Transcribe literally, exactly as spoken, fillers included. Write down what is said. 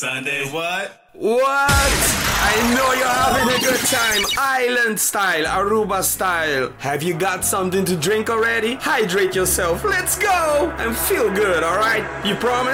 Sunday what? What? I know you're having a good time. Island style, Aruba style. Have you got something to drink already? Hydrate yourself. Let's go and feel good, alright? You promise?